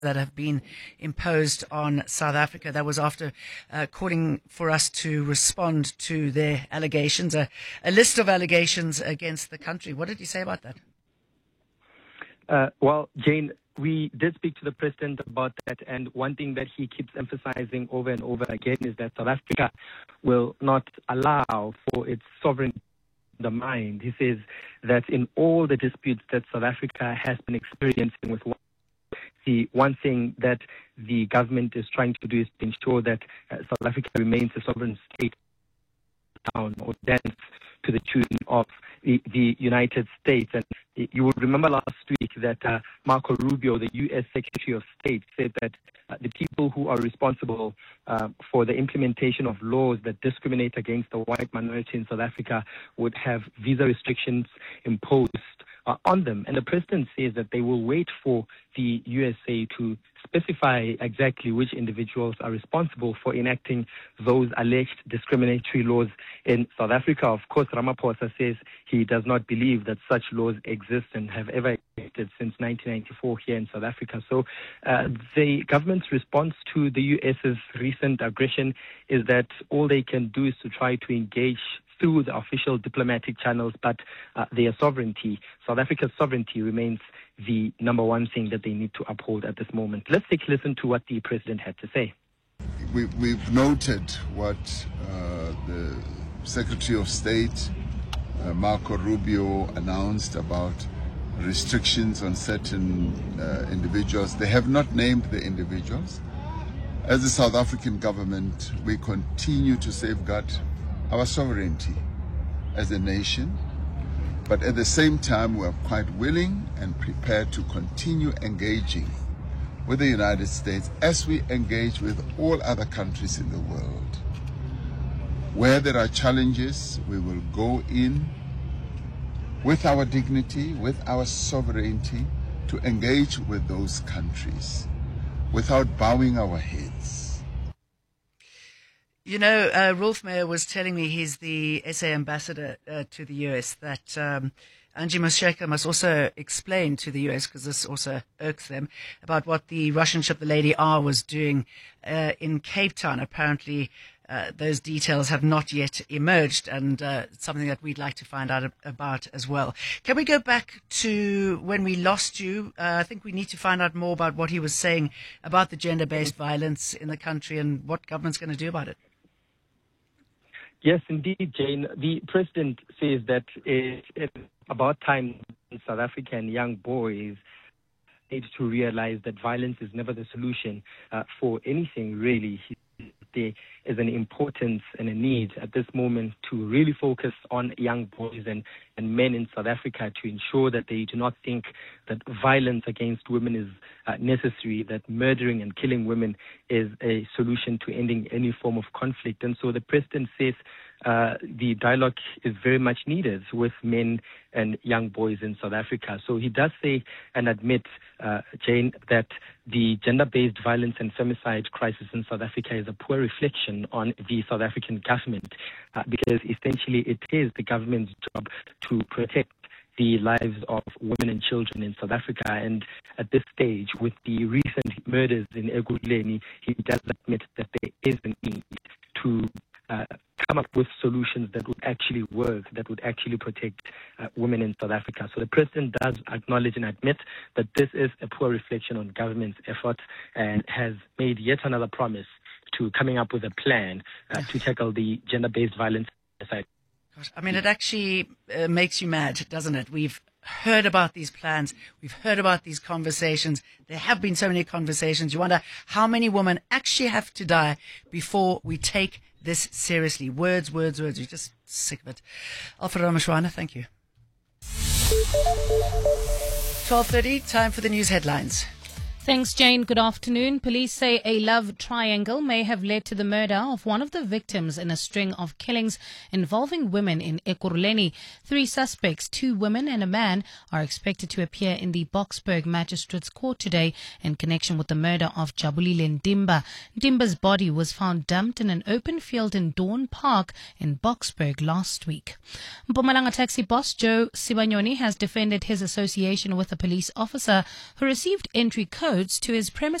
that have been imposed on South Africa. That was after calling for us to respond to their allegations, a list of allegations against the country. What did you say about that? Well, Jane, we did speak to the president about that, and one thing that he keeps emphasizing over and over again is that South Africa will not allow for its sovereignty undermined. He says that in all the disputes that South Africa has been experiencing with the one thing that the government is trying to do is to ensure that South Africa remains a sovereign state down or dance to the tune of the United States. And you will remember last week that Marco Rubio, the U.S. Secretary of State, said that the people who are responsible for the implementation of laws that discriminate against the white minority in South Africa would have visa restrictions imposed on them. And the president says that they will wait for the USA to specify exactly which individuals are responsible for enacting those alleged discriminatory laws in South Africa. Of course, Ramaphosa says he does not believe that such laws exist and have ever existed since 1994 here in South Africa. So the government's response to the US's recent aggression is that all they can do is to try to engage through the official diplomatic channels, but their sovereignty, South Africa's sovereignty, remains the number one thing that they need to uphold at this moment. Let's take a listen to what the president had to say. We've noted what the Secretary of State, Marco Rubio, announced about restrictions on certain individuals. They have not named the individuals. As the South African government, we continue to safeguard our sovereignty as a nation, but at the same time we are quite willing and prepared to continue engaging with the United States as we engage with all other countries in the world. Where there are challenges, we will go in with our dignity, with our sovereignty, to engage with those countries without bowing our heads. You know, Rolf Meyer was telling me, he's the SA ambassador to the US, that Angie Mossheka must also explain to the US, because this also irks them, about what the Russian ship, the Lady R, was doing in Cape Town. Apparently, those details have not yet emerged, and it's something that we'd like to find out about as well. Can we go back to when we lost you? I think we need to find out more about what he was saying about the gender-based violence in the country and what government's going to do about it. Yes, indeed, Jane. The president says that it's about time South African young boys need to realize that violence is never the solution for anything, really. There is an importance and a need at this moment to really focus on young boys and men in South Africa to ensure that they do not think that violence against women is necessary, that murdering and killing women is a solution to ending any form of conflict. And so the president says the dialogue is very much needed with men and young boys in South Africa. So he does say and admit, Jane, that the gender-based violence and femicide crisis in South Africa is a poor reflection on the South African government, because essentially it is the government's job to protect the lives of women and children in South Africa. And at this stage, with the recent murders in Ekurhuleni, he does admit that there is a need to come up with solutions that would actually work, that would actually protect women in South Africa. So the president does acknowledge and admit that this is a poor reflection on government's efforts, and has made yet another promise to coming up with a plan to tackle the gender-based violence. Gosh, I mean, it actually makes you mad, doesn't it? We've heard about these plans. We've heard about these conversations. There have been so many conversations. You wonder how many women actually have to die before we take this seriously. Words, words, words. We're just sick of it. Alfred Rameshwana, thank you. 12:30, time for the news headlines. Thanks, Jane. Good afternoon. Police say a love triangle may have led to the murder of one of the victims in a string of killings involving women in Ekurhuleni. 3 suspects, 2 women and a man, are expected to appear in the Boksburg Magistrates Court today in connection with the murder of Jabulile Ndimba. Ndimba's body was found dumped in an open field in Dawn Park in Boksburg last week. Mpumalanga taxi boss Joe Sibanyoni has defended his association with a police officer who received entry code roads to his premises